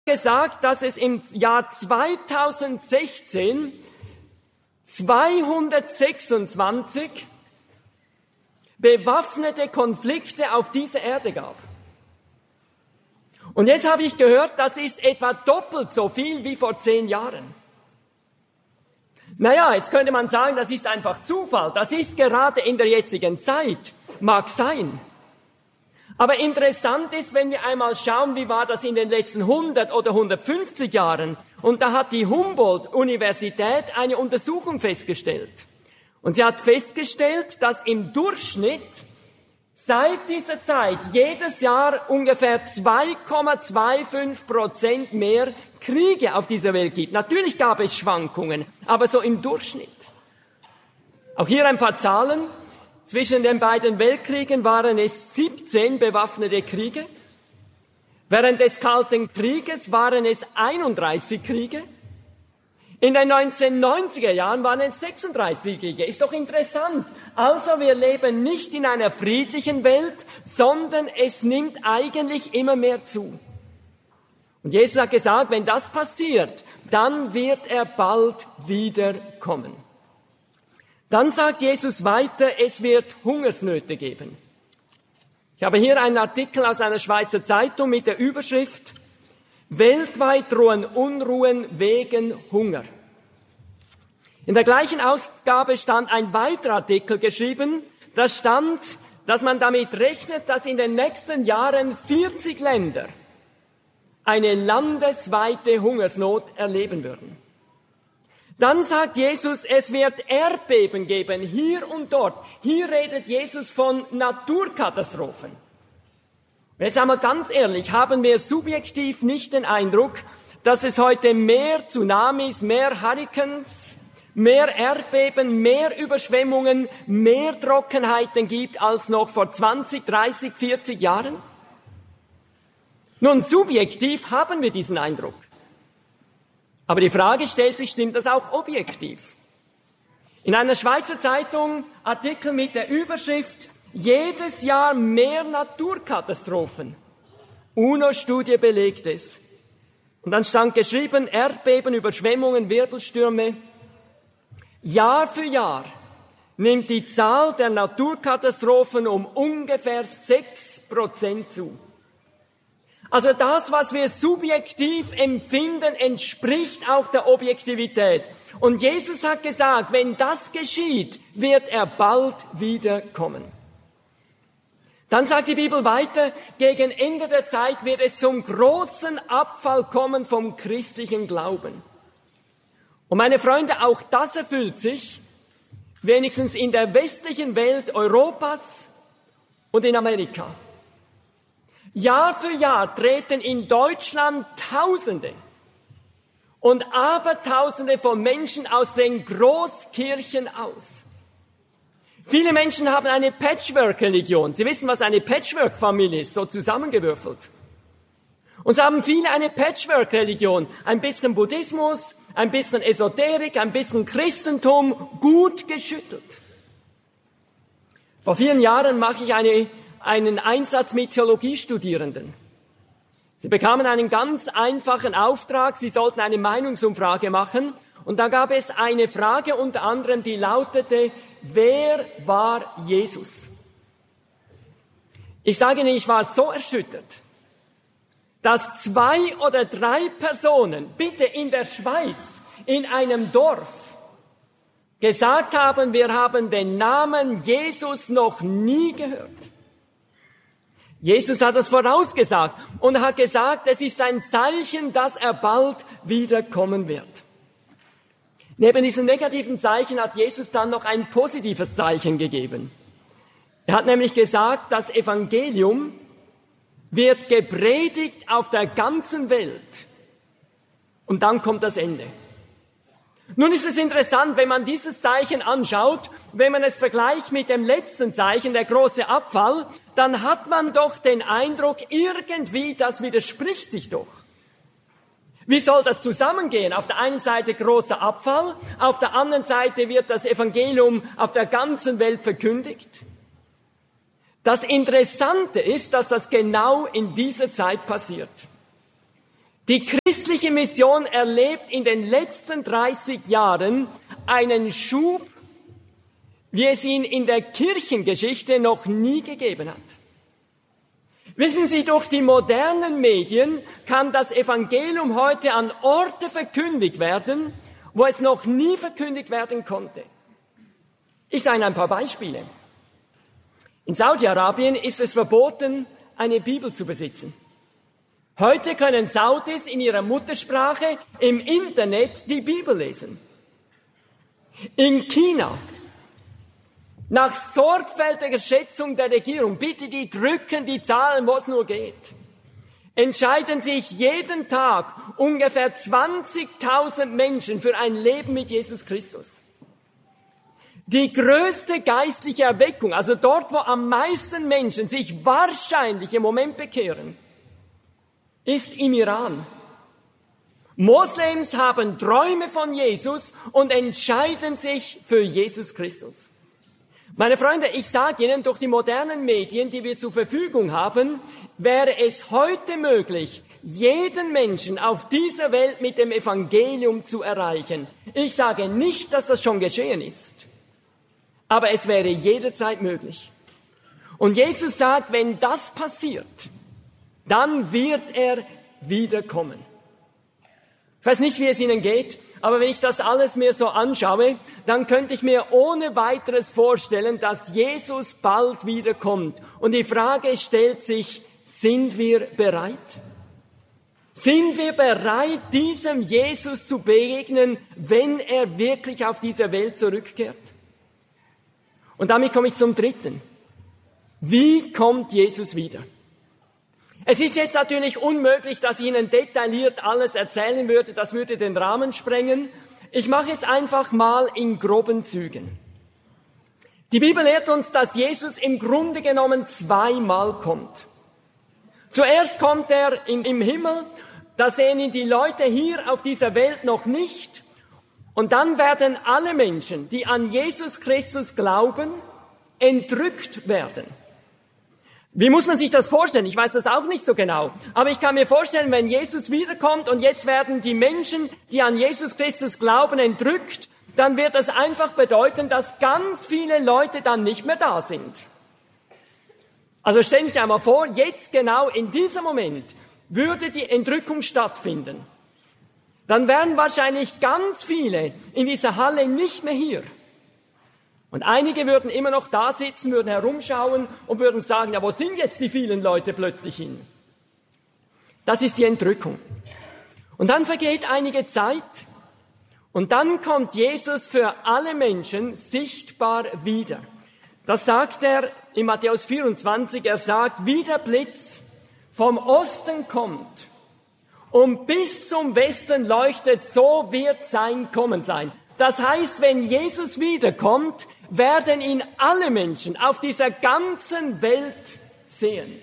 gesagt, dass es im Jahr 2016 226 bewaffnete Konflikte auf dieser Erde gab. Und jetzt habe ich gehört, das ist etwa doppelt so viel wie vor 10 Jahren. Naja, jetzt könnte man sagen, das ist einfach Zufall. Das ist gerade in der jetzigen Zeit. Mag sein. Aber interessant ist, wenn wir einmal schauen, wie war das in den letzten 100 oder 150 Jahren. Und da hat die Humboldt-Universität eine Untersuchung festgestellt. Und sie hat festgestellt, dass im Durchschnitt seit dieser Zeit jedes Jahr ungefähr 2,25% mehr Kriege auf dieser Welt gibt. Natürlich gab es Schwankungen, aber so im Durchschnitt. Auch hier ein paar Zahlen. Zwischen den beiden Weltkriegen waren es 17 bewaffnete Kriege. Während des Kalten Krieges waren es 31 Kriege. In den 1990er Jahren waren es 36 Kriege. Ist doch interessant. Also wir leben nicht in einer friedlichen Welt, sondern es nimmt eigentlich immer mehr zu. Und Jesus hat gesagt, wenn das passiert, dann wird er bald wiederkommen. Dann sagt Jesus weiter, es wird Hungersnöte geben. Ich habe hier einen Artikel aus einer Schweizer Zeitung mit der Überschrift Weltweit drohen Unruhen wegen Hunger. In der gleichen Ausgabe stand ein weiterer Artikel geschrieben, da stand, dass man damit rechnet, dass in den nächsten Jahren 40 Länder eine landesweite Hungersnot erleben würden. Dann sagt Jesus, es wird Erdbeben geben, hier und dort. Hier redet Jesus von Naturkatastrophen. Jetzt einmal ganz ehrlich, haben wir subjektiv nicht den Eindruck, dass es heute mehr Tsunamis, mehr Hurrikans, mehr Erdbeben, mehr Überschwemmungen, mehr Trockenheiten gibt als noch vor 20, 30, 40 Jahren? Nun, subjektiv haben wir diesen Eindruck. Aber die Frage stellt sich, stimmt das auch objektiv? In einer Schweizer Zeitung Artikel mit der Überschrift jedes Jahr mehr Naturkatastrophen. UNO-Studie belegt es. Und dann stand geschrieben, Erdbeben, Überschwemmungen, Wirbelstürme. Jahr für Jahr nimmt die Zahl der Naturkatastrophen um ungefähr 6% zu. Also das, was wir subjektiv empfinden, entspricht auch der Objektivität. Und Jesus hat gesagt, wenn das geschieht, wird er bald wiederkommen. Dann sagt die Bibel weiter, gegen Ende der Zeit wird es zum großen Abfall kommen vom christlichen Glauben. Und meine Freunde, auch das erfüllt sich, wenigstens in der westlichen Welt Europas und in Amerika. Jahr für Jahr treten in Deutschland Tausende und Abertausende von Menschen aus den Großkirchen aus. Viele Menschen haben eine Patchwork-Religion. Sie wissen, was eine Patchwork-Familie ist, so zusammengewürfelt. Und so haben viele eine Patchwork-Religion. Ein bisschen Buddhismus, ein bisschen Esoterik, ein bisschen Christentum, gut geschüttelt. Vor vielen Jahren mache ich einen Einsatz mit Theologiestudierenden. Sie bekamen einen ganz einfachen Auftrag, sie sollten eine Meinungsumfrage machen. Und da gab es eine Frage unter anderem, die lautete, wer war Jesus? Ich sage Ihnen, ich war so erschüttert, dass 2 oder 3 Personen, bitte in der Schweiz, in einem Dorf, gesagt haben, wir haben den Namen Jesus noch nie gehört. Jesus hat das vorausgesagt und hat gesagt, es ist ein Zeichen, dass er bald wiederkommen wird. Neben diesen negativen Zeichen hat Jesus dann noch ein positives Zeichen gegeben. Er hat nämlich gesagt, das Evangelium wird gepredigt auf der ganzen Welt. Und dann kommt das Ende. Nun ist es interessant, wenn man dieses Zeichen anschaut, wenn man es vergleicht mit dem letzten Zeichen, der große Abfall, dann hat man doch den Eindruck, irgendwie, das widerspricht sich doch. Wie soll das zusammengehen? Auf der einen Seite großer Abfall, auf der anderen Seite wird das Evangelium auf der ganzen Welt verkündigt. Das Interessante ist, dass das genau in dieser Zeit passiert. Die christliche Mission erlebt in den letzten 30 Jahren einen Schub, wie es ihn in der Kirchengeschichte noch nie gegeben hat. Wissen Sie, durch die modernen Medien kann das Evangelium heute an Orte verkündigt werden, wo es noch nie verkündigt werden konnte. Ich sage Ihnen ein paar Beispiele. In Saudi-Arabien ist es verboten, eine Bibel zu besitzen. Heute können Saudis in ihrer Muttersprache im Internet die Bibel lesen. In China, nach sorgfältiger Schätzung der Regierung, bitte die drücken die Zahlen, wo es nur geht, entscheiden sich jeden Tag ungefähr 20.000 Menschen für ein Leben mit Jesus Christus. Die größte geistliche Erweckung, also dort, wo am meisten Menschen sich wahrscheinlich im Moment bekehren, ist im Iran. Moslems haben Träume von Jesus und entscheiden sich für Jesus Christus. Meine Freunde, ich sage Ihnen, durch die modernen Medien, die wir zur Verfügung haben, wäre es heute möglich, jeden Menschen auf dieser Welt mit dem Evangelium zu erreichen. Ich sage nicht, dass das schon geschehen ist, aber es wäre jederzeit möglich. Und Jesus sagt, wenn das passiert, dann wird er wiederkommen. Ich weiß nicht, wie es Ihnen geht, aber wenn ich das alles mir so anschaue, dann könnte ich mir ohne weiteres vorstellen, dass Jesus bald wiederkommt. Und die Frage stellt sich, sind wir bereit? Sind wir bereit, diesem Jesus zu begegnen, wenn er wirklich auf diese Welt zurückkehrt? Und damit komme ich zum dritten. Wie kommt Jesus wieder? Es ist jetzt natürlich unmöglich, dass ich Ihnen detailliert alles erzählen würde, das würde den Rahmen sprengen. Ich mache es einfach mal in groben Zügen. Die Bibel lehrt uns, dass Jesus im Grunde genommen zweimal kommt. Zuerst kommt er im Himmel, da sehen ihn die Leute hier auf dieser Welt noch nicht. Und dann werden alle Menschen, die an Jesus Christus glauben, entrückt werden. Wie muss man sich das vorstellen? Ich weiß das auch nicht so genau. Aber ich kann mir vorstellen, wenn Jesus wiederkommt und jetzt werden die Menschen, die an Jesus Christus glauben, entrückt, dann wird das einfach bedeuten, dass ganz viele Leute dann nicht mehr da sind. Also stellen Sie sich einmal vor, jetzt genau in diesem Moment würde die Entrückung stattfinden. Dann wären wahrscheinlich ganz viele in dieser Halle nicht mehr hier. Und einige würden immer noch da sitzen, würden herumschauen und würden sagen, ja, wo sind jetzt die vielen Leute plötzlich hin? Das ist die Entrückung. Und dann vergeht einige Zeit und dann kommt Jesus für alle Menschen sichtbar wieder. Das sagt er in Matthäus 24, er sagt, wie der Blitz vom Osten kommt und bis zum Westen leuchtet, so wird sein Kommen sein. Das heißt, wenn Jesus wiederkommt, werden ihn alle Menschen auf dieser ganzen Welt sehen.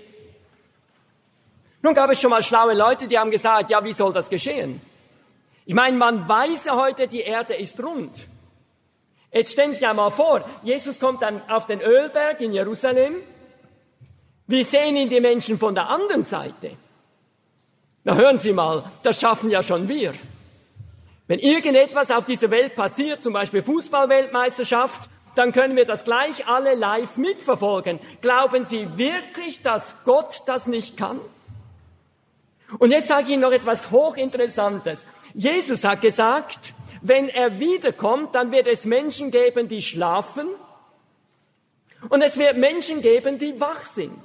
Nun gab es schon mal schlaue Leute, die haben gesagt, ja, wie soll das geschehen? Ich meine, man weiß ja heute, die Erde ist rund. Jetzt stellen Sie sich einmal vor, Jesus kommt dann auf den Ölberg in Jerusalem. Wie sehen ihn die Menschen von der anderen Seite? Na hören Sie mal, das schaffen ja schon wir. Wenn irgendetwas auf dieser Welt passiert, zum Beispiel Fußball-Weltmeisterschaft, dann können wir das gleich alle live mitverfolgen. Glauben Sie wirklich, dass Gott das nicht kann? Und jetzt sage ich Ihnen noch etwas Hochinteressantes. Jesus hat gesagt, wenn er wiederkommt, dann wird es Menschen geben, die schlafen und es wird Menschen geben, die wach sind.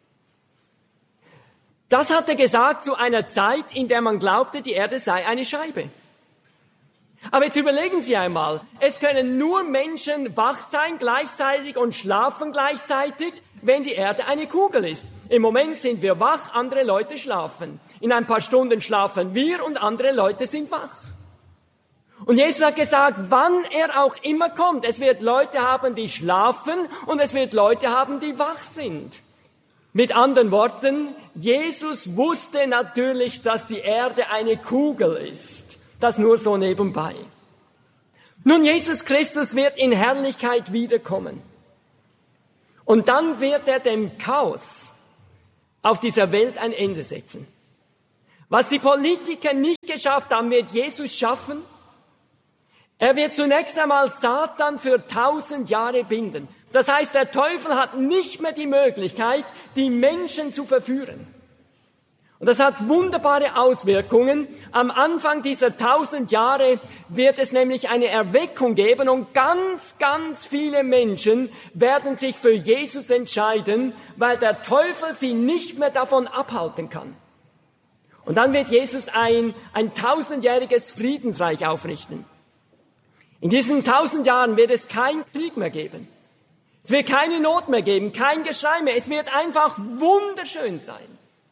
Das hat er gesagt zu einer Zeit, in der man glaubte, die Erde sei eine Scheibe. Aber jetzt überlegen Sie einmal, es können nur Menschen wach sein gleichzeitig und schlafen gleichzeitig, wenn die Erde eine Kugel ist. Im Moment sind wir wach, andere Leute schlafen. In ein paar Stunden schlafen wir und andere Leute sind wach. Und Jesus hat gesagt, wann er auch immer kommt, es wird Leute haben, die schlafen und es wird Leute haben, die wach sind. Mit anderen Worten, Jesus wusste natürlich, dass die Erde eine Kugel ist. Das nur so nebenbei. Nun, Jesus Christus wird in Herrlichkeit wiederkommen. Und dann wird er dem Chaos auf dieser Welt ein Ende setzen. Was die Politiker nicht geschafft haben, wird Jesus schaffen. Er wird zunächst einmal Satan für 1000 Jahre binden. Das heißt, der Teufel hat nicht mehr die Möglichkeit, die Menschen zu verführen. Und das hat wunderbare Auswirkungen. Am Anfang dieser 1000 Jahre wird es nämlich eine Erweckung geben und ganz, ganz viele Menschen werden sich für Jesus entscheiden, weil der Teufel sie nicht mehr davon abhalten kann. Und dann wird Jesus ein 1000-jähriges Friedensreich aufrichten. In diesen 1000 Jahren wird es keinen Krieg mehr geben. Es wird keine Not mehr geben, kein Geschrei mehr. Es wird einfach wunderschön sein.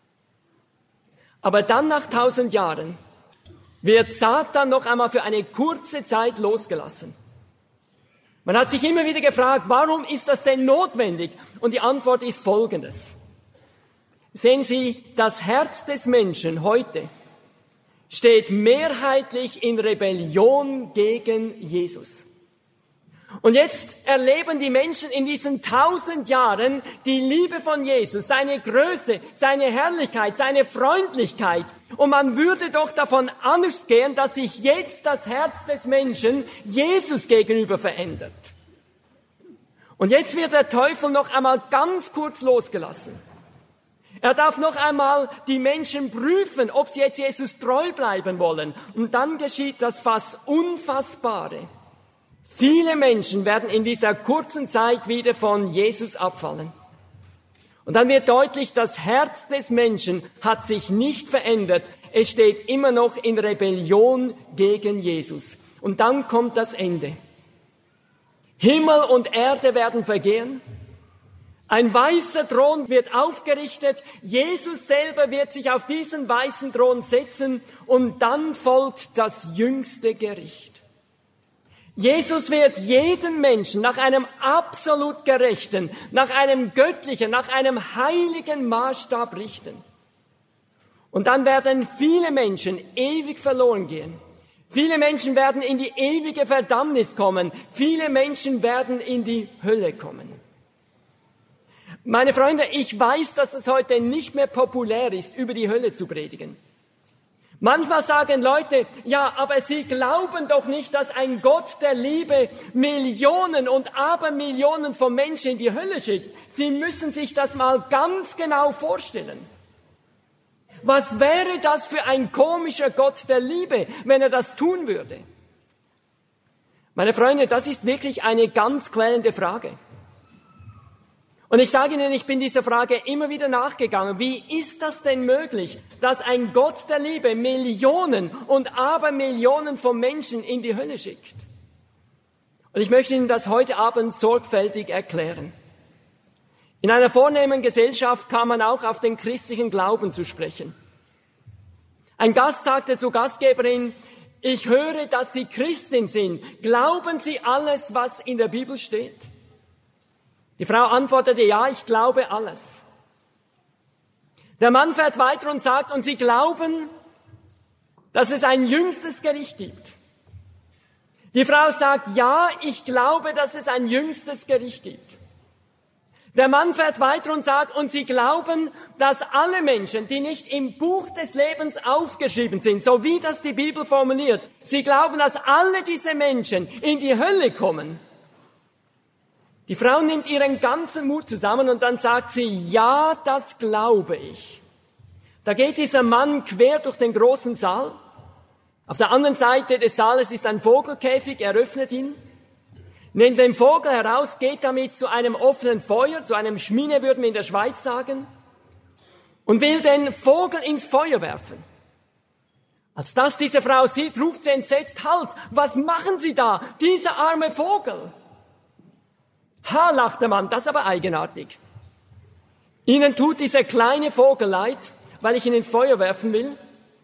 Aber dann nach 1000 Jahren wird Satan noch einmal für eine kurze Zeit losgelassen. Man hat sich immer wieder gefragt, warum ist das denn notwendig? Und die Antwort ist folgendes. Sehen Sie, das Herz des Menschen heute steht mehrheitlich in Rebellion gegen Jesus. Und jetzt erleben die Menschen in diesen 1000 Jahren die Liebe von Jesus, seine Größe, seine Herrlichkeit, seine Freundlichkeit. Und man würde doch davon ausgehen, dass sich jetzt das Herz des Menschen Jesus gegenüber verändert. Und jetzt wird der Teufel noch einmal ganz kurz losgelassen. Er darf noch einmal die Menschen prüfen, ob sie jetzt Jesus treu bleiben wollen. Und dann geschieht das fast Unfassbare. Viele Menschen werden in dieser kurzen Zeit wieder von Jesus abfallen. Und dann wird deutlich, das Herz des Menschen hat sich nicht verändert. Es steht immer noch in Rebellion gegen Jesus. Und dann kommt das Ende. Himmel und Erde werden vergehen. Ein weißer Thron wird aufgerichtet. Jesus selber wird sich auf diesen weißen Thron setzen. Und dann folgt das jüngste Gericht. Jesus wird jeden Menschen nach einem absolut gerechten, nach einem göttlichen, nach einem heiligen Maßstab richten. Und dann werden viele Menschen ewig verloren gehen. Viele Menschen werden in die ewige Verdammnis kommen. Viele Menschen werden in die Hölle kommen. Meine Freunde, ich weiß, dass es heute nicht mehr populär ist, über die Hölle zu predigen. Manchmal sagen Leute, ja, aber sie glauben doch nicht, dass ein Gott der Liebe Millionen und Abermillionen von Menschen in die Hölle schickt. Sie müssen sich das mal ganz genau vorstellen. Was wäre das für ein komischer Gott der Liebe, wenn er das tun würde? Meine Freunde, das ist wirklich eine ganz quälende Frage. Und ich sage Ihnen, ich bin dieser Frage immer wieder nachgegangen. Wie ist das denn möglich, dass ein Gott der Liebe Millionen und Abermillionen von Menschen in die Hölle schickt? Und ich möchte Ihnen das heute Abend sorgfältig erklären. In einer vornehmen Gesellschaft kam man auch auf den christlichen Glauben zu sprechen. Ein Gast sagte zur Gastgeberin, ich höre, dass Sie Christin sind. Glauben Sie alles, was in der Bibel steht? Die Frau antwortete, ja, ich glaube alles. Der Mann fährt weiter und sagt, und Sie glauben, dass es ein jüngstes Gericht gibt? Die Frau sagt, ja, ich glaube, dass es ein jüngstes Gericht gibt. Der Mann fährt weiter und sagt, und Sie glauben, dass alle Menschen, die nicht im Buch des Lebens aufgeschrieben sind, so wie das die Bibel formuliert, Sie glauben, dass alle diese Menschen in die Hölle kommen? Die Frau nimmt ihren ganzen Mut zusammen und dann sagt sie, ja, das glaube ich. Da geht dieser Mann quer durch den großen Saal. Auf der anderen Seite des Saales ist ein Vogelkäfig, er öffnet ihn, nimmt den Vogel heraus, geht damit zu einem offenen Feuer, zu einem Schmine, würden wir in der Schweiz sagen, und will den Vogel ins Feuer werfen. Als das diese Frau sieht, ruft sie entsetzt, halt, was machen Sie da, dieser arme Vogel? Ha, lacht der Mann, das ist aber eigenartig. Ihnen tut dieser kleine Vogel leid, weil ich ihn ins Feuer werfen will.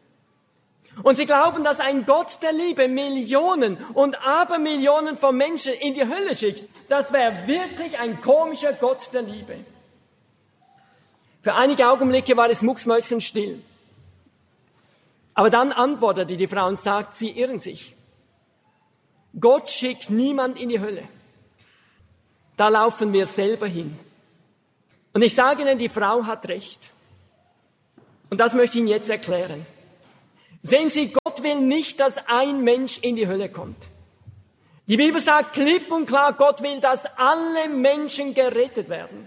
Und Sie glauben, dass ein Gott der Liebe Millionen und Abermillionen von Menschen in die Hölle schickt. Das wäre wirklich ein komischer Gott der Liebe. Für einige Augenblicke war es mucksmäuschenstill. Aber dann antwortete die Frau und sagt, Sie irren sich. Gott schickt niemand in die Hölle. Da laufen wir selber hin. Und ich sage Ihnen, die Frau hat recht. Und das möchte ich Ihnen jetzt erklären. Sehen Sie, Gott will nicht, dass ein Mensch in die Hölle kommt. Die Bibel sagt klipp und klar, Gott will, dass alle Menschen gerettet werden.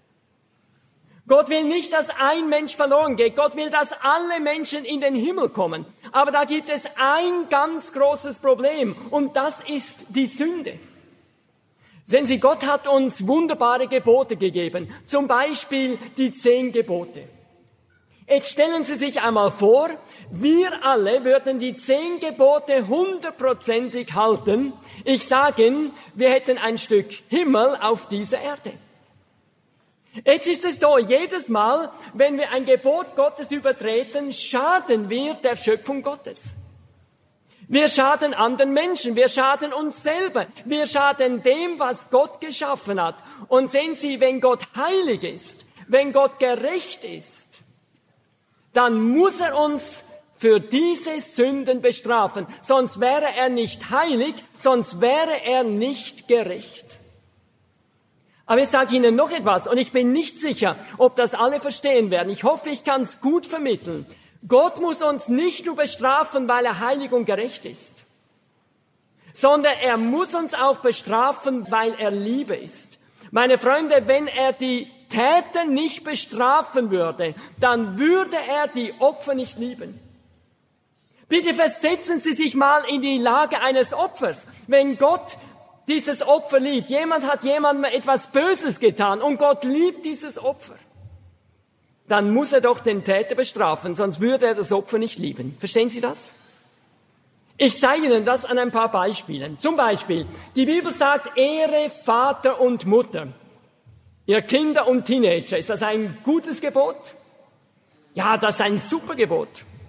Gott will nicht, dass ein Mensch verloren geht. Gott will, dass alle Menschen in den Himmel kommen. Aber da gibt es ein ganz großes Problem und das ist die Sünde. Sehen Sie, Gott hat uns wunderbare Gebote gegeben, zum Beispiel die 10 Gebote. Jetzt stellen Sie sich einmal vor, wir alle würden die 10 Gebote 100%ig halten. Ich sage Ihnen, wir hätten ein Stück Himmel auf dieser Erde. Jetzt ist es so, jedes Mal, wenn wir ein Gebot Gottes übertreten, schaden wir der Schöpfung Gottes. Wir schaden anderen Menschen, wir schaden uns selber, wir schaden dem, was Gott geschaffen hat. Und sehen Sie, wenn Gott heilig ist, wenn Gott gerecht ist, dann muss er uns für diese Sünden bestrafen. Sonst wäre er nicht heilig, sonst wäre er nicht gerecht. Aber ich sage Ihnen noch etwas, und ich bin nicht sicher, ob das alle verstehen werden. Ich hoffe, ich kann es gut vermitteln. Gott muss uns nicht nur bestrafen, weil er heilig und gerecht ist, sondern er muss uns auch bestrafen, weil er Liebe ist. Meine Freunde, wenn er die Täter nicht bestrafen würde, dann würde er die Opfer nicht lieben. Bitte versetzen Sie sich mal in die Lage eines Opfers. Wenn Gott dieses Opfer liebt, jemand hat jemandem etwas Böses getan und Gott liebt dieses Opfer, dann muss er doch den Täter bestrafen, sonst würde er das Opfer nicht lieben. Verstehen Sie das? Ich zeige Ihnen das an ein paar Beispielen. Zum Beispiel, die Bibel sagt, ehre Vater und Mutter. Ihr Kinder und Teenager, ist das ein gutes Gebot? Ja, das ist ein super Gebot.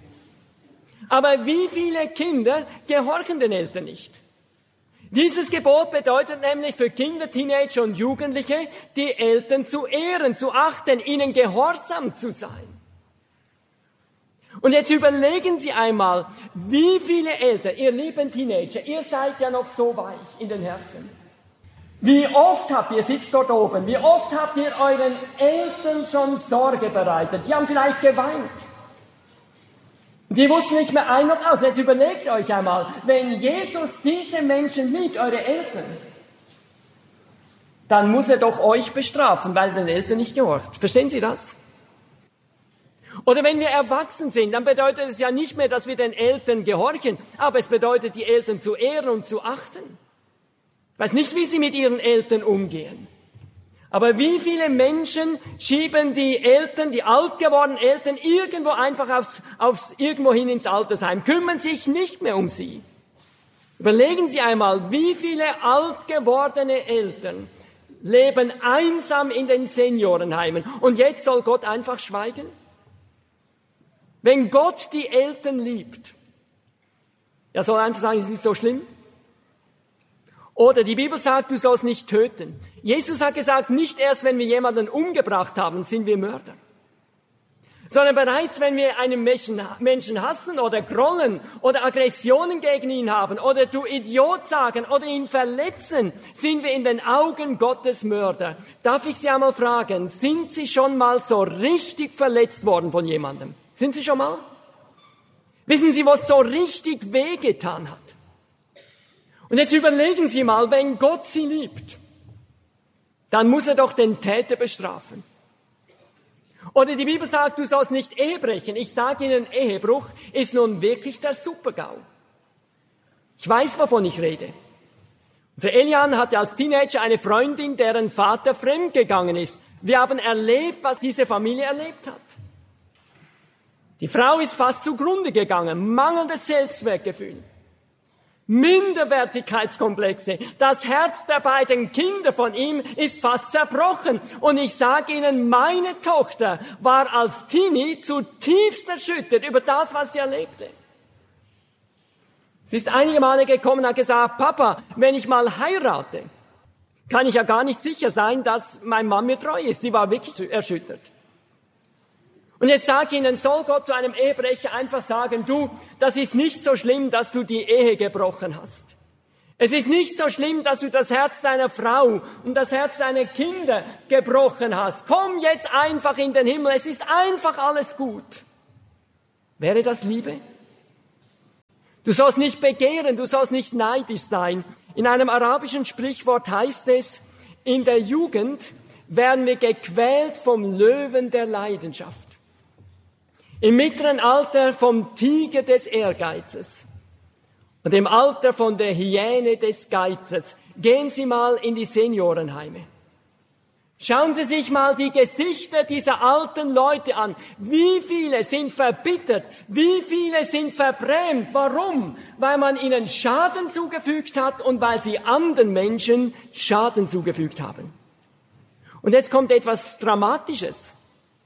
Aber wie viele Kinder gehorchen den Eltern nicht? Dieses Gebot bedeutet nämlich für Kinder, Teenager und Jugendliche, die Eltern zu ehren, zu achten, ihnen gehorsam zu sein. Und jetzt überlegen Sie einmal, wie viele Eltern, ihr lieben Teenager, ihr seid ja noch so weich in den Herzen. Wie oft sitzt dort oben, wie oft habt ihr euren Eltern schon Sorge bereitet? Die haben vielleicht geweint. Die wussten nicht mehr ein noch aus. Jetzt überlegt euch einmal, wenn Jesus diese Menschen liebt, eure Eltern, dann muss er doch euch bestrafen, weil den Eltern nicht gehorcht. Verstehen Sie das? Oder wenn wir erwachsen sind, dann bedeutet es ja nicht mehr, dass wir den Eltern gehorchen, aber es bedeutet, die Eltern zu ehren und zu achten. Ich weiß nicht, wie Sie mit Ihren Eltern umgehen. Aber wie viele Menschen schieben die Eltern, die alt gewordenen Eltern, irgendwo einfach irgendwo hin ins Altersheim, kümmern sich nicht mehr um sie. Überlegen Sie einmal, wie viele alt gewordene Eltern leben einsam in den Seniorenheimen. Und jetzt soll Gott einfach schweigen? Wenn Gott die Eltern liebt, er soll einfach sagen, es ist nicht so schlimm. Oder die Bibel sagt, du sollst nicht töten. Jesus hat gesagt, nicht erst, wenn wir jemanden umgebracht haben, sind wir Mörder. Sondern bereits, wenn wir einen Menschen hassen oder grollen oder Aggressionen gegen ihn haben oder du Idiot sagen oder ihn verletzen, sind wir in den Augen Gottes Mörder. Darf ich Sie einmal fragen, sind Sie schon mal so richtig verletzt worden von jemandem? Sind Sie schon mal? Wissen Sie, was so richtig wehgetan hat? Und jetzt überlegen Sie mal, wenn Gott Sie liebt, dann muss er doch den Täter bestrafen. Oder die Bibel sagt, du sollst nicht Ehe brechen. Ich sage Ihnen, Ehebruch ist nun wirklich der Super-GAU. Ich weiß, wovon ich rede. Unser Elian hatte als Teenager eine Freundin, deren Vater fremdgegangen ist. Wir haben erlebt, was diese Familie erlebt hat. Die Frau ist fast zugrunde gegangen, mangelndes Selbstwertgefühl. Minderwertigkeitskomplexe. Das Herz der beiden Kinder von ihm ist fast zerbrochen. Und ich sage Ihnen, meine Tochter war als Teenie zutiefst erschüttert über das, was sie erlebte. Sie ist einige Male gekommen und hat gesagt, Papa, wenn ich mal heirate, kann ich ja gar nicht sicher sein, dass mein Mann mir treu ist. Sie war wirklich erschüttert. Und jetzt sage ich Ihnen, soll Gott zu einem Ehebrecher einfach sagen, du, das ist nicht so schlimm, dass du die Ehe gebrochen hast. Es ist nicht so schlimm, dass du das Herz deiner Frau und das Herz deiner Kinder gebrochen hast. Komm jetzt einfach in den Himmel, es ist einfach alles gut. Wäre das Liebe? Du sollst nicht begehren, du sollst nicht neidisch sein. In einem arabischen Sprichwort heißt es, in der Jugend werden wir gequält vom Löwen der Leidenschaft. Im mittleren Alter vom Tiger des Ehrgeizes und im Alter von der Hyäne des Geizes. Gehen Sie mal in die Seniorenheime. Schauen Sie sich mal die Gesichter dieser alten Leute an. Wie viele sind verbittert? Wie viele sind verbrämt? Warum? Weil man ihnen Schaden zugefügt hat und weil sie anderen Menschen Schaden zugefügt haben. Und jetzt kommt etwas Dramatisches.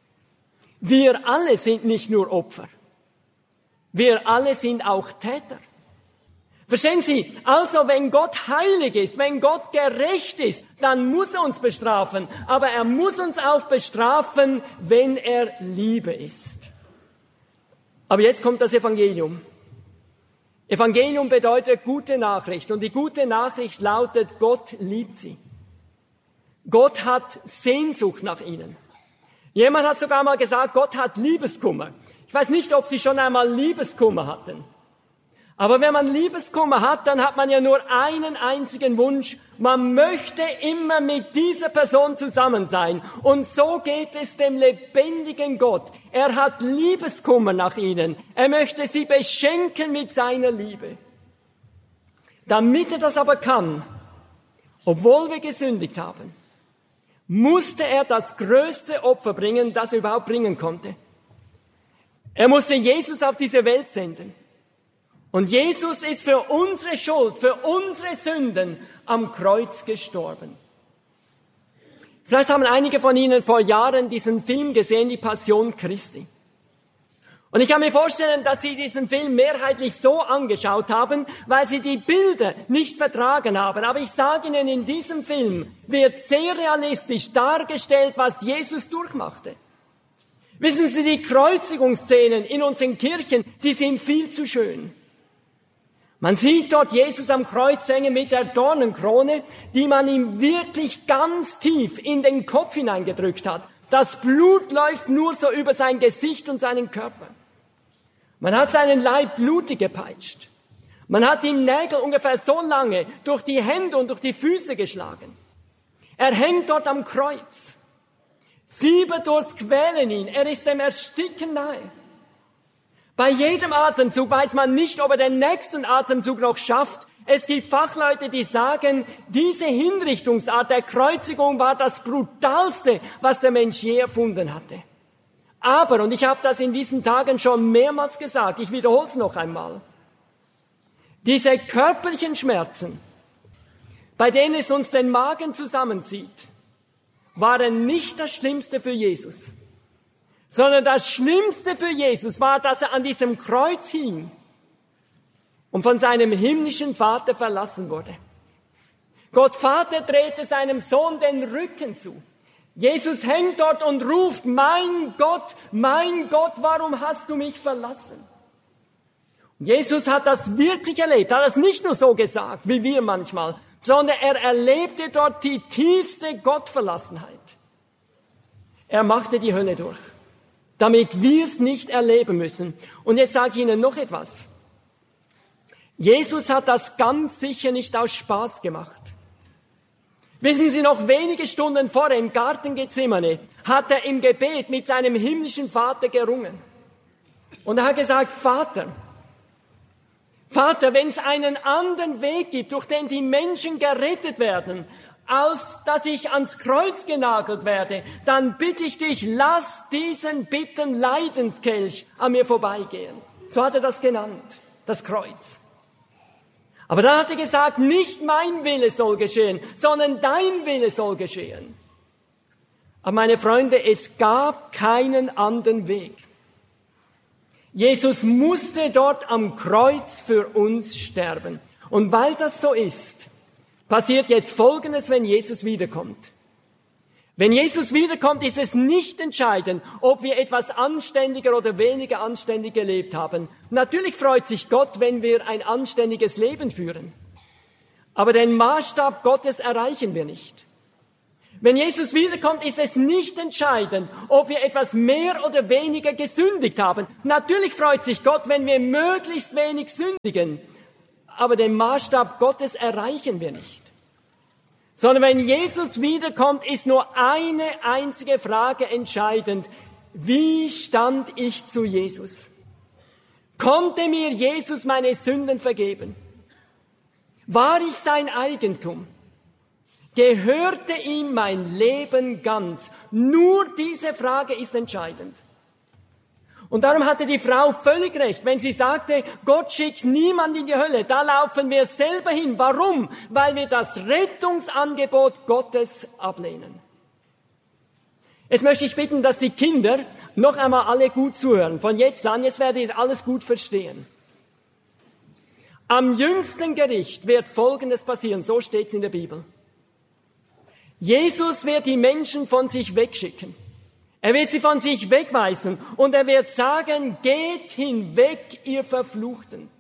Wir alle sind nicht nur Opfer. Wir alle sind auch Täter. Verstehen Sie? Also, wenn Gott heilig ist, wenn Gott gerecht ist, dann muss er uns bestrafen. Aber er muss uns auch bestrafen, wenn er Liebe ist. Aber jetzt kommt das Evangelium. Evangelium bedeutet gute Nachricht. Und die gute Nachricht lautet, Gott liebt sie. Gott hat Sehnsucht nach ihnen. Jemand hat sogar mal gesagt, Gott hat Liebeskummer. Ich weiß nicht, ob Sie schon einmal Liebeskummer hatten. Aber wenn man Liebeskummer hat, dann hat man ja nur einen einzigen Wunsch. Man möchte immer mit dieser Person zusammen sein. Und so geht es dem lebendigen Gott. Er hat Liebeskummer nach ihnen. Er möchte sie beschenken mit seiner Liebe. Damit er das aber kann, obwohl wir gesündigt haben, musste er das größte Opfer bringen, das er überhaupt bringen konnte. Er musste Jesus auf diese Welt senden. Und Jesus ist für unsere Schuld, für unsere Sünden am Kreuz gestorben. Vielleicht haben einige von Ihnen vor Jahren diesen Film gesehen, die Passion Christi. Und ich kann mir vorstellen, dass Sie diesen Film mehrheitlich so angeschaut haben, weil Sie die Bilder nicht vertragen haben. Aber ich sage Ihnen, in diesem Film wird sehr realistisch dargestellt, was Jesus durchmachte. Wissen Sie, die Kreuzigungsszenen in unseren Kirchen, die sind viel zu schön. Man sieht dort Jesus am Kreuz hängen mit der Dornenkrone, die man ihm wirklich ganz tief in den Kopf hineingedrückt hat. Das Blut läuft nur so über sein Gesicht und seinen Körper. Man hat seinen Leib blutig gepeitscht. Man hat ihm Nägel ungefähr so lange durch die Hände und durch die Füße geschlagen. Er hängt dort am Kreuz. Fieberdurst quälen ihn. Er ist dem Ersticken nahe. Bei jedem Atemzug weiß man nicht, ob er den nächsten Atemzug noch schafft. Es gibt Fachleute, die sagen, diese Hinrichtungsart der Kreuzigung war das Brutalste, was der Mensch je erfunden hatte. Aber, und ich habe das in diesen Tagen schon mehrmals gesagt, ich wiederhole es noch einmal, diese körperlichen Schmerzen, bei denen es uns den Magen zusammenzieht, waren nicht das Schlimmste für Jesus. Sondern das Schlimmste für Jesus war, dass er an diesem Kreuz hing und von seinem himmlischen Vater verlassen wurde. Gott Vater drehte seinem Sohn den Rücken zu. Jesus hängt dort und ruft, mein Gott, warum hast du mich verlassen? Und Jesus hat das wirklich erlebt, hat das nicht nur so gesagt, wie wir manchmal, sondern er erlebte dort die tiefste Gottverlassenheit. Er machte die Hölle durch, damit wir es nicht erleben müssen. Und jetzt sage ich Ihnen noch etwas. Jesus hat das ganz sicher nicht aus Spaß gemacht. Wissen Sie, noch wenige Stunden vorher im Garten Gethsemane hat er im Gebet mit seinem himmlischen Vater gerungen. Und er hat gesagt, Vater, wenn es einen anderen Weg gibt, durch den die Menschen gerettet werden, als dass ich ans Kreuz genagelt werde, dann bitte ich dich, lass diesen bitteren Leidenskelch an mir vorbeigehen. So hat er das genannt, das Kreuz. Aber dann hat er gesagt, nicht mein Wille soll geschehen, sondern dein Wille soll geschehen. Aber meine Freunde, es gab keinen anderen Weg. Jesus musste dort am Kreuz für uns sterben. Und weil das so ist, passiert jetzt Folgendes, wenn Jesus wiederkommt. Wenn Jesus wiederkommt, ist es nicht entscheidend, ob wir etwas anständiger oder weniger anständig gelebt haben. Natürlich freut sich Gott, wenn wir ein anständiges Leben führen. Aber den Maßstab Gottes erreichen wir nicht. Wenn Jesus wiederkommt, ist es nicht entscheidend, ob wir etwas mehr oder weniger gesündigt haben. Natürlich freut sich Gott, wenn wir möglichst wenig sündigen, aber den Maßstab Gottes erreichen wir nicht. Sondern wenn Jesus wiederkommt, ist nur eine einzige Frage entscheidend. Wie stand ich zu Jesus? Konnte mir Jesus meine Sünden vergeben? War ich sein Eigentum? Gehörte ihm mein Leben ganz? Nur diese Frage ist entscheidend. Und darum hatte die Frau völlig recht, wenn sie sagte, Gott schickt niemand in die Hölle, da laufen wir selber hin. Warum? Weil wir das Rettungsangebot Gottes ablehnen. Jetzt möchte ich bitten, dass die Kinder noch einmal alle gut zuhören. Von jetzt an, jetzt werdet ihr alles gut verstehen. Am jüngsten Gericht wird Folgendes passieren, so steht es in der Bibel. Jesus wird die Menschen von sich wegschicken. Er wird sie von sich wegweisen und er wird sagen, geht hinweg, ihr Verfluchten.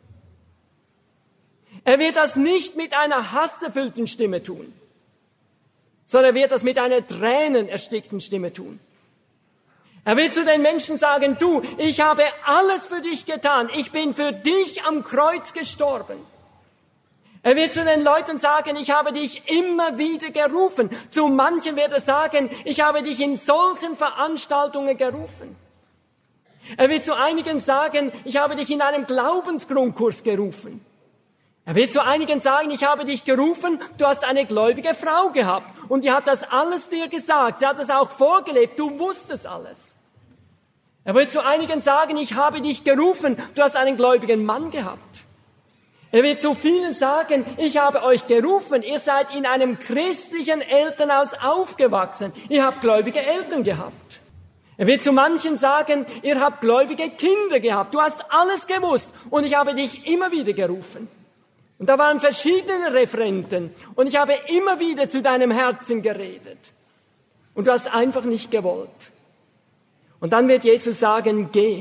Er wird das nicht mit einer hasserfüllten Stimme tun, sondern er wird das mit einer tränenerstickten Stimme tun. Er will zu den Menschen sagen, du, ich habe alles für dich getan, ich bin für dich am Kreuz gestorben. Er wird zu den Leuten sagen, ich habe dich immer wieder gerufen. Zu manchen wird er sagen, ich habe dich in solchen Veranstaltungen gerufen. Er wird zu einigen sagen, ich habe dich in einem Glaubensgrundkurs gerufen. Er wird zu einigen sagen, ich habe dich gerufen, du hast eine gläubige Frau gehabt und die hat das alles dir gesagt, sie hat es auch vorgelebt, du wusstest alles. Er wird zu einigen sagen, ich habe dich gerufen, du hast einen gläubigen Mann gehabt. Er wird zu vielen sagen, ich habe euch gerufen, ihr seid in einem christlichen Elternhaus aufgewachsen, ihr habt gläubige Eltern gehabt. Er wird zu manchen sagen, ihr habt gläubige Kinder gehabt, du hast alles gewusst und ich habe dich immer wieder gerufen. Und da waren verschiedene Referenten und ich habe immer wieder zu deinem Herzen geredet. Und du hast einfach nicht gewollt. Und dann wird Jesus sagen, geh.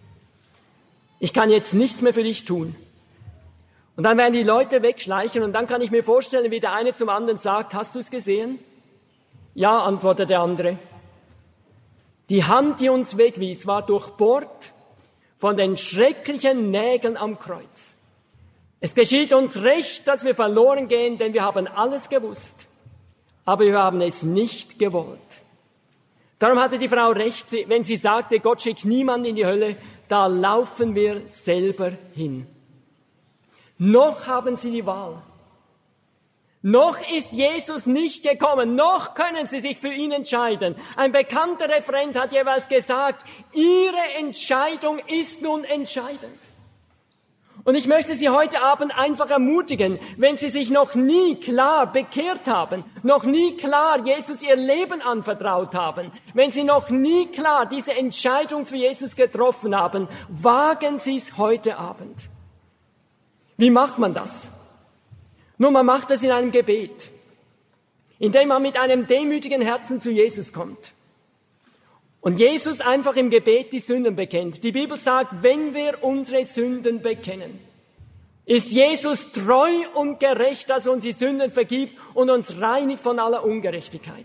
Ich kann jetzt nichts mehr für dich tun. Und dann werden die Leute wegschleichen und dann kann ich mir vorstellen, wie der eine zum anderen sagt, hast du es gesehen? Ja, antwortet der andere. Die Hand, die uns wegwies, war durchbohrt von den schrecklichen Nägeln am Kreuz. Es geschieht uns recht, dass wir verloren gehen, denn wir haben alles gewusst, aber wir haben es nicht gewollt. Darum hatte die Frau recht, wenn sie sagte, Gott schickt niemand in die Hölle, da laufen wir selber hin. Noch haben sie die Wahl. Noch ist Jesus nicht gekommen, noch können sie sich für ihn entscheiden. Ein bekannter Referent hat jeweils gesagt, ihre Entscheidung ist nun entscheidend. Und ich möchte Sie heute Abend einfach ermutigen, wenn Sie sich noch nie klar bekehrt haben, noch nie klar Jesus Ihr Leben anvertraut haben, wenn Sie noch nie klar diese Entscheidung für Jesus getroffen haben, wagen Sie es heute Abend. Wie macht man das? Nun, man macht es in einem Gebet, indem man mit einem demütigen Herzen zu Jesus kommt. Und Jesus einfach im Gebet die Sünden bekennt. Die Bibel sagt, wenn wir unsere Sünden bekennen, ist Jesus treu und gerecht, dass er uns die Sünden vergibt und uns reinigt von aller Ungerechtigkeit.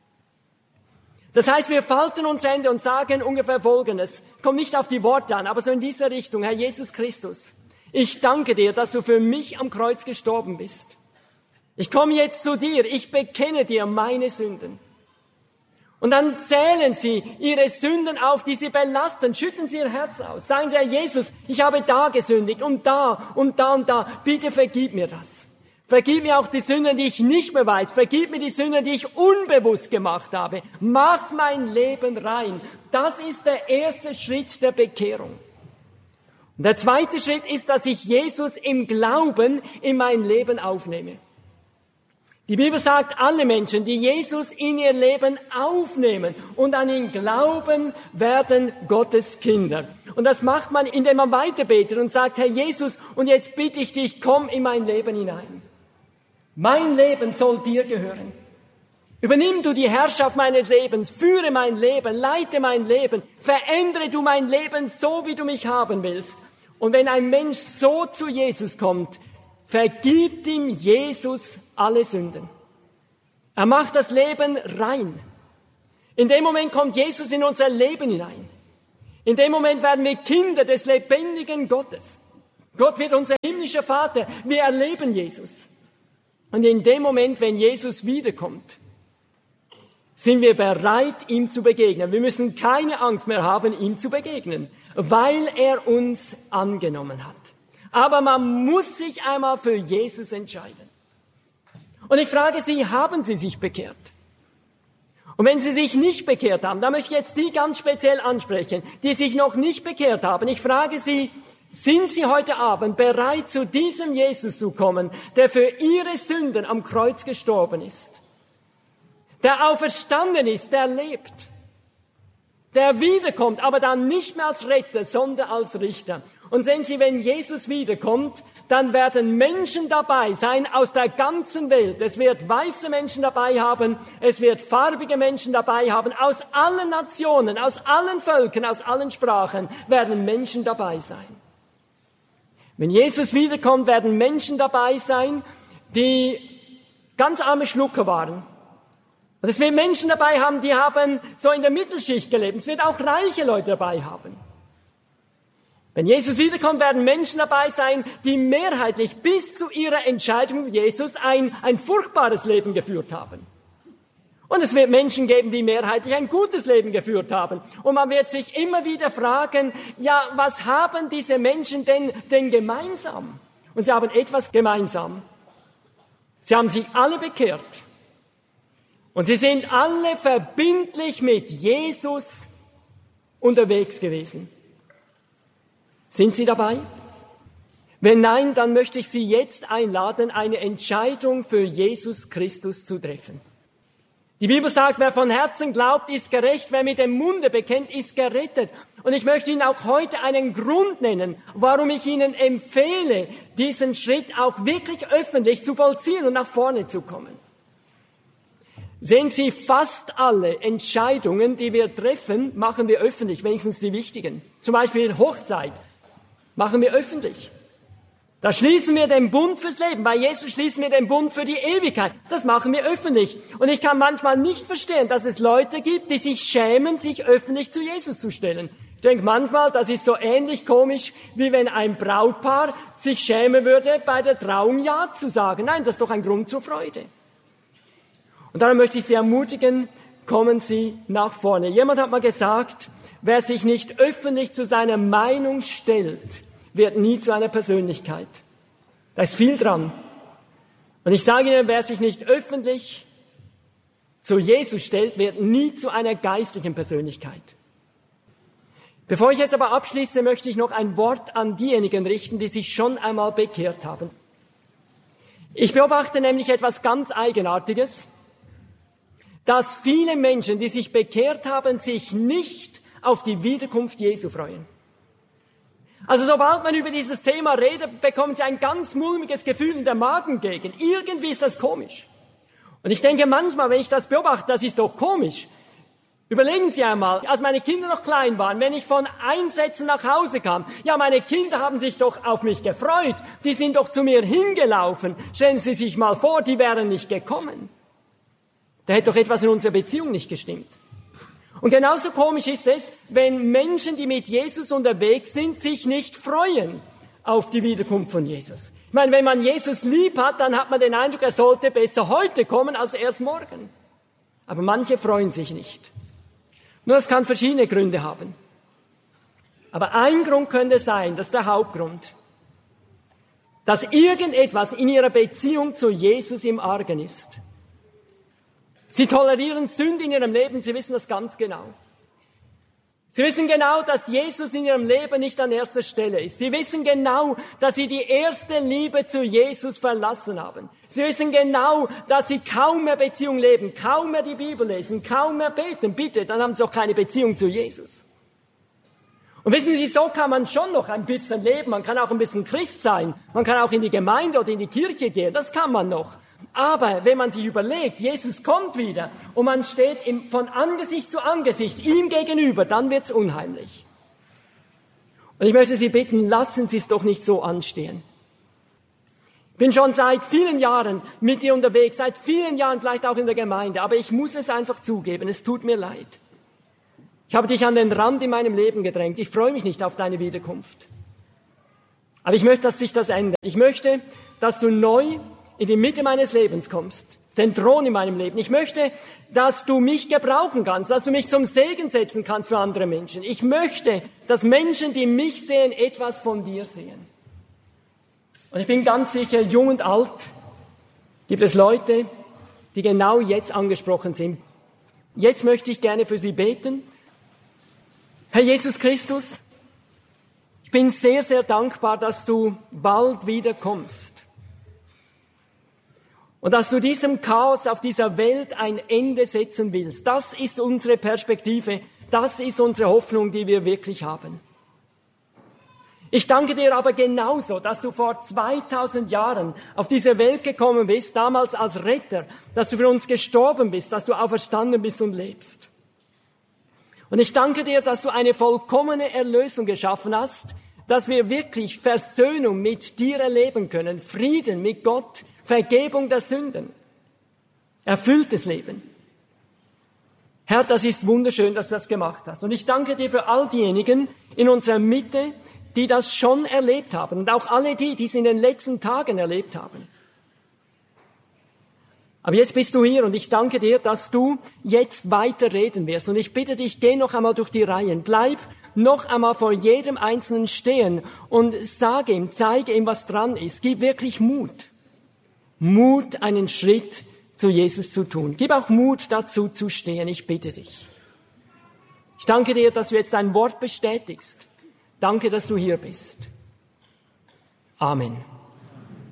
Das heißt, wir falten uns Hände und sagen ungefähr Folgendes. Kommt nicht auf die Worte an, aber so in dieser Richtung. Herr Jesus Christus, ich danke dir, dass du für mich am Kreuz gestorben bist. Ich komme jetzt zu dir, ich bekenne dir meine Sünden. Und dann zählen Sie Ihre Sünden auf, die Sie belasten. Schütten Sie Ihr Herz aus. Sagen Sie, Herr Jesus, ich habe da gesündigt und da und da und da. Bitte vergib mir das. Vergib mir auch die Sünden, die ich nicht mehr weiß. Vergib mir die Sünden, die ich unbewusst gemacht habe. Mach mein Leben rein. Das ist der erste Schritt der Bekehrung. Und der zweite Schritt ist, dass ich Jesus im Glauben in mein Leben aufnehme. Die Bibel sagt, alle Menschen, die Jesus in ihr Leben aufnehmen und an ihn glauben, werden Gottes Kinder. Und das macht man, indem man weiterbetet und sagt, Herr Jesus, und jetzt bitte ich dich, komm in mein Leben hinein. Mein Leben soll dir gehören. Übernimm du die Herrschaft meines Lebens, führe mein Leben, leite mein Leben, verändere du mein Leben so, wie du mich haben willst. Und wenn ein Mensch so zu Jesus kommt, vergibt ihm Jesus alle Sünden. Er macht das Leben rein. In dem Moment kommt Jesus in unser Leben hinein. In dem Moment werden wir Kinder des lebendigen Gottes. Gott wird unser himmlischer Vater. Wir erleben Jesus. Und in dem Moment, wenn Jesus wiederkommt, sind wir bereit, ihm zu begegnen. Wir müssen keine Angst mehr haben, ihm zu begegnen, weil er uns angenommen hat. Aber man muss sich einmal für Jesus entscheiden. Und ich frage Sie, haben Sie sich bekehrt? Und wenn Sie sich nicht bekehrt haben, dann möchte ich jetzt die ganz speziell ansprechen, die sich noch nicht bekehrt haben. Ich frage Sie, sind Sie heute Abend bereit, zu diesem Jesus zu kommen, der für Ihre Sünden am Kreuz gestorben ist, der auferstanden ist, der lebt, der wiederkommt, aber dann nicht mehr als Retter, sondern als Richter. Und sehen Sie, wenn Jesus wiederkommt, dann werden Menschen dabei sein aus der ganzen Welt. Es wird weiße Menschen dabei haben, es wird farbige Menschen dabei haben, aus allen Nationen, aus allen Völkern, aus allen Sprachen werden Menschen dabei sein. Wenn Jesus wiederkommt, werden Menschen dabei sein, die ganz arme Schlucker waren. Und es wird Menschen dabei haben, die haben so in der Mittelschicht gelebt. Es wird auch reiche Leute dabei haben. Wenn Jesus wiederkommt, werden Menschen dabei sein, die mehrheitlich bis zu ihrer Entscheidung für Jesus ein furchtbares Leben geführt haben. Und es wird Menschen geben, die mehrheitlich ein gutes Leben geführt haben. Und man wird sich immer wieder fragen, ja, was haben diese Menschen denn gemeinsam? Und sie haben etwas gemeinsam. Sie haben sich alle bekehrt. Und sie sind alle verbindlich mit Jesus unterwegs gewesen. Sind Sie dabei? Wenn nein, dann möchte ich Sie jetzt einladen, eine Entscheidung für Jesus Christus zu treffen. Die Bibel sagt, wer von Herzen glaubt, ist gerecht, wer mit dem Munde bekennt, ist gerettet. Und ich möchte Ihnen auch heute einen Grund nennen, warum ich Ihnen empfehle, diesen Schritt auch wirklich öffentlich zu vollziehen und nach vorne zu kommen. Sehen Sie, fast alle Entscheidungen, die wir treffen, machen wir öffentlich, wenigstens die wichtigen. Zum Beispiel Hochzeit machen wir öffentlich. Da schließen wir den Bund fürs Leben. Bei Jesus schließen wir den Bund für die Ewigkeit. Das machen wir öffentlich. Und ich kann manchmal nicht verstehen, dass es Leute gibt, die sich schämen, sich öffentlich zu Jesus zu stellen. Ich denke manchmal, das ist so ähnlich komisch, wie wenn ein Brautpaar sich schämen würde, bei der Trauung Ja zu sagen. Nein, das ist doch ein Grund zur Freude. Und darum möchte ich Sie ermutigen, kommen Sie nach vorne. Jemand hat mal gesagt, wer sich nicht öffentlich zu seiner Meinung stellt, wird nie zu einer Persönlichkeit. Da ist viel dran. Und ich sage Ihnen, wer sich nicht öffentlich zu Jesus stellt, wird nie zu einer geistlichen Persönlichkeit. Bevor ich jetzt aber abschließe, möchte ich noch ein Wort an diejenigen richten, die sich schon einmal bekehrt haben. Ich beobachte nämlich etwas ganz Eigenartiges, dass viele Menschen, die sich bekehrt haben, sich nicht auf die Wiederkunft Jesu freuen. Also sobald man über dieses Thema redet, bekommen sie ein ganz mulmiges Gefühl in der Magengegend. Irgendwie ist das komisch. Und ich denke manchmal, wenn ich das beobachte, das ist doch komisch. Überlegen Sie einmal, als meine Kinder noch klein waren, wenn ich von Einsätzen nach Hause kam, ja, meine Kinder haben sich doch auf mich gefreut. Die sind doch zu mir hingelaufen. Stellen Sie sich mal vor, die wären nicht gekommen. Da hätte doch etwas in unserer Beziehung nicht gestimmt. Und genauso komisch ist es, wenn Menschen, die mit Jesus unterwegs sind, sich nicht freuen auf die Wiederkunft von Jesus. Ich meine, wenn man Jesus lieb hat, dann hat man den Eindruck, er sollte besser heute kommen als erst morgen. Aber manche freuen sich nicht. Nur das kann verschiedene Gründe haben. Aber ein Grund könnte sein, das ist der Hauptgrund, dass irgendetwas in ihrer Beziehung zu Jesus im Argen ist. Sie tolerieren Sünde in ihrem Leben, sie wissen das ganz genau. Sie wissen genau, dass Jesus in ihrem Leben nicht an erster Stelle ist. Sie wissen genau, dass sie die erste Liebe zu Jesus verlassen haben. Sie wissen genau, dass sie kaum mehr Beziehung leben, kaum mehr die Bibel lesen, kaum mehr beten. Bitte, dann haben sie auch keine Beziehung zu Jesus. Und wissen Sie, so kann man schon noch ein bisschen leben. Man kann auch ein bisschen Christ sein. Man kann auch in die Gemeinde oder in die Kirche gehen. Das kann man noch. Aber wenn man sich überlegt, Jesus kommt wieder und man steht von Angesicht zu Angesicht ihm gegenüber, dann wird's unheimlich. Und ich möchte Sie bitten, lassen Sie es doch nicht so anstehen. Bin schon seit vielen Jahren mit dir unterwegs, seit vielen Jahren vielleicht auch in der Gemeinde, aber ich muss es einfach zugeben, es tut mir leid. Ich habe dich an den Rand in meinem Leben gedrängt. Ich freue mich nicht auf deine Wiederkunft. Aber ich möchte, dass sich das ändert. Ich möchte, dass du neu in die Mitte meines Lebens kommst, den Thron in meinem Leben. Ich möchte, dass du mich gebrauchen kannst, dass du mich zum Segen setzen kannst für andere Menschen. Ich möchte, dass Menschen, die mich sehen, etwas von dir sehen. Und ich bin ganz sicher, jung und alt, gibt es Leute, die genau jetzt angesprochen sind. Jetzt möchte ich gerne für sie beten. Herr Jesus Christus, ich bin sehr, sehr dankbar, dass du bald wiederkommst. Und dass du diesem Chaos auf dieser Welt ein Ende setzen willst. Das ist unsere Perspektive, das ist unsere Hoffnung, die wir wirklich haben. Ich danke dir aber genauso, dass du vor 2000 Jahren auf diese Welt gekommen bist, damals als Retter, dass du für uns gestorben bist, dass du auferstanden bist und lebst. Und ich danke dir, dass du eine vollkommene Erlösung geschaffen hast, dass wir wirklich Versöhnung mit dir erleben können, Frieden mit Gott, Vergebung der Sünden, erfülltes Leben. Herr, das ist wunderschön, dass du das gemacht hast. Und ich danke dir für all diejenigen in unserer Mitte, die das schon erlebt haben und auch alle die es in den letzten Tagen erlebt haben. Aber jetzt bist du hier und ich danke dir, dass du jetzt weiter reden wirst. Und ich bitte dich, geh noch einmal durch die Reihen. Bleib noch einmal vor jedem Einzelnen stehen und sage ihm, zeige ihm, was dran ist. Gib wirklich Mut. Mut, einen Schritt zu Jesus zu tun. Gib auch Mut dazu zu stehen. Ich bitte dich. Ich danke dir, dass du jetzt dein Wort bestätigst. Danke, dass du hier bist. Amen.